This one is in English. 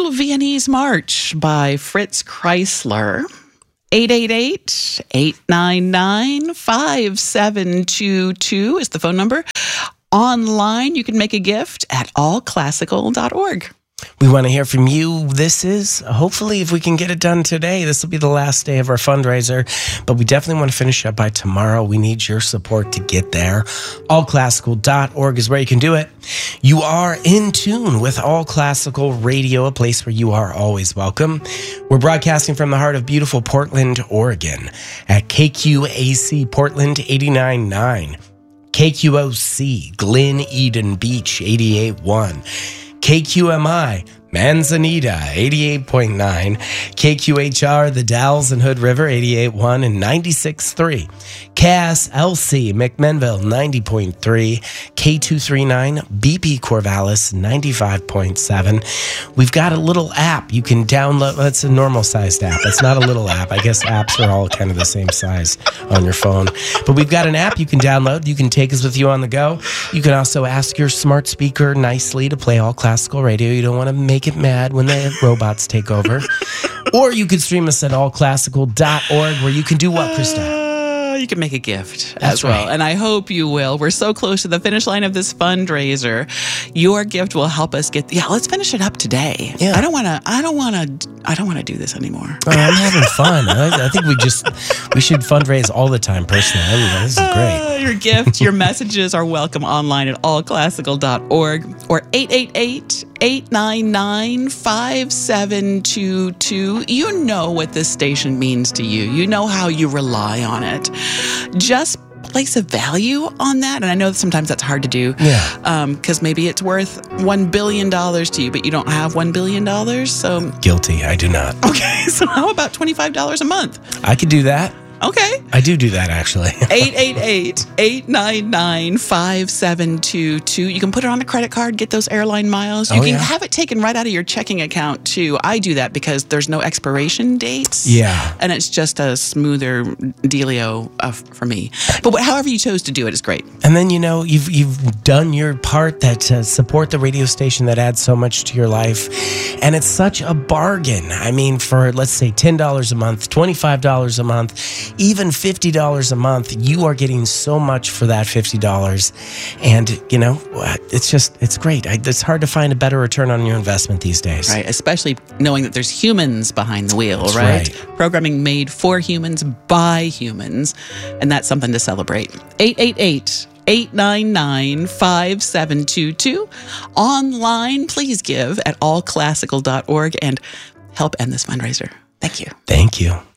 Viennese March by Fritz Kreisler. 888-899-5722 is the phone number. Online, you can make a gift at allclassical.org. We want to hear from you. This is, hopefully, if we can get it done today, this will be the last day of our fundraiser, but we definitely want to finish up by tomorrow. We need your support to get there. Allclassical.org is where you can do it. You are in tune with All Classical Radio, a place where you are always welcome. We're broadcasting from the heart of beautiful Portland, Oregon at KQAC Portland 89.9, KQOC Glen Eden Beach 88.1, KQMI Manzanita 88.9, KQHR The Dalles and Hood River 88.1 and 96.3, KSLC McMinnville 90.3, K239 BP Corvallis 95.7. We've got a little app you can download. It's a normal sized app. It's not a little app. I guess apps are all kind of the same size on your phone. But we've got an app you can download. You can take us with you on the go. You can also ask your smart speaker nicely to play All Classical Radio. You don't want to make it mad when the robots take over. Or you can stream us at allclassical.org, where you can do what, Krista? You can make a gift That's as well. right. And I hope you will. We're so close to the finish line of this fundraiser. Your gift will help us let's finish it up today. Yeah. I don't want to do this anymore. Oh, I'm having fun. I think we should fundraise all the time, personally. This is great. Your gift, your messages are welcome online at allclassical.org or 888-899-5722. You know what this station means to you. You know how you rely on it. Just place a value on that. And I know that sometimes that's hard to do. Yeah. Because maybe it's worth $1 billion to you, but you don't have $1 billion. So, Guilty. I do not. okay. So how about $25 a month? I could do that. Okay. I do that, actually. 888-899-5722. You can put it on a credit card, get those airline miles. You can have it taken right out of your checking account, too. I do that because there's no expiration dates. Yeah. And it's just a smoother dealio for me. But however you chose to do it is great. And then, you've done your part that support the radio station that adds so much to your life. And it's such a bargain. I mean, for, let's say, $10 a month, $25 a month, even $50 a month, you are getting so much for that $50. And, it's great. It's hard to find a better return on your investment these days. Right, especially knowing that there's humans behind the wheel, That's right? right. Programming made for humans, by humans, and that's something to celebrate. 888-899-5722. Online, please give at allclassical.org and help end this fundraiser. Thank you. Thank you.